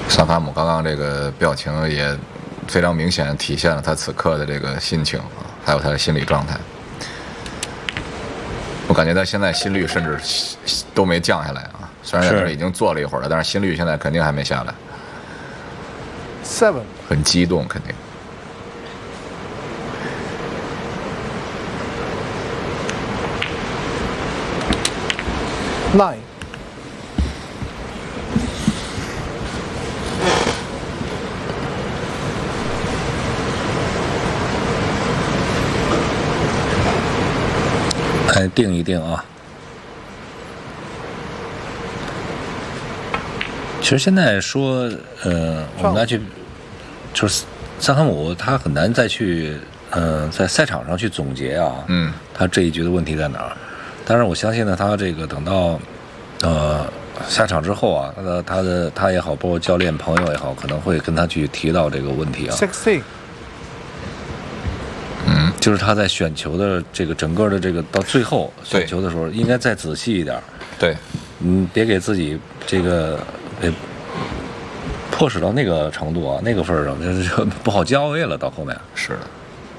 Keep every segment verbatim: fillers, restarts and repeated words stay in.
萨卡姆刚刚这个表情也非常明显体现了他此刻的这个心情啊，还有他的心理状态。我感觉他现在心率甚至都没降下来啊，虽然在这已经坐了一会儿了，但是心率现在肯定还没下来。 Seven， 很激动，肯定。 Nine。 来定一定啊！其实现在说，呃，我们来去，就是萨卡姆他很难再去，呃，在赛场上去总结啊， 嗯， 他这一局的问题在哪儿？但是我相信呢，他这个等到，呃，下场之后啊，他的他的他也好，包括教练朋友也好，可能会跟他去提到这个问题啊。 Sixteen。 嗯，就是他在选球的这个整个的这个到最后选球的时候，应该再仔细一点。 对， 嗯，别给自己这个给迫使到那个程度啊，那个份儿上，这就不好交位了。到后面是的，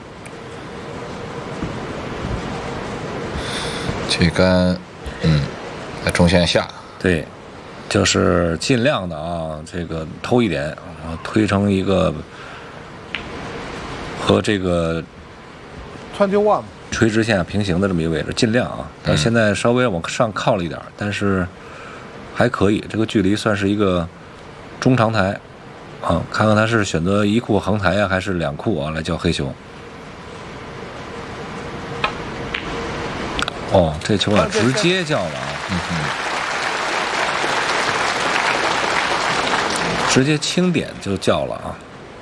这杆，嗯，在中线下。 对，就是尽量的啊，这个偷一点啊，推成一个和这个。 Twenty-one， 垂直线平行的这么一个位置，尽量啊。但现在稍微往上靠了一点，但是还可以，这个距离算是一个中长台啊。看看他是选择一库横台啊，还是两库啊来叫黑熊。哦，这球啊直接叫了啊，嗯哼，直接轻点就叫了啊。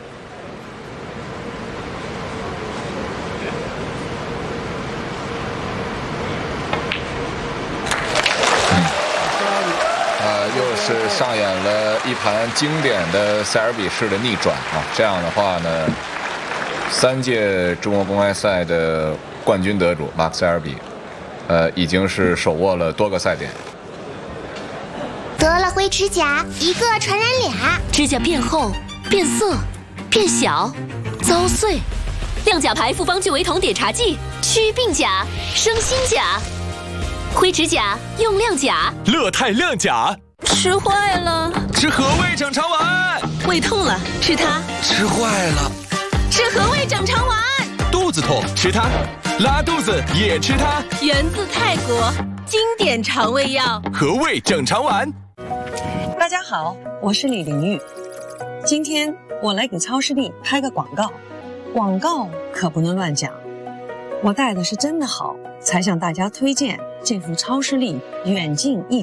是上演了一盘经典的塞尔比式的逆转啊！这样的话呢，三届中国公开赛的冠军得主马克塞尔比，呃，已经是手握了多个赛点。 得了灰指甲，一个传染俩， 指甲变厚、变色、变小、遭碎。亮甲牌复方聚维酮碘茶剂，祛病甲、生新甲。灰指甲用亮甲， 乐泰亮甲。 吃坏了， 吃和味整肠丸。 胃痛了，吃它。 吃坏了， 吃和味整肠丸。 肚子痛，吃它。拉肚子也吃它。 源自泰国，经典肠胃药。 和味整肠丸。 大家好，我是李玲玉。今天我来给超视力拍个广告，广告可不能乱讲。我带的是真的好，才向大家推荐这副超视力远近一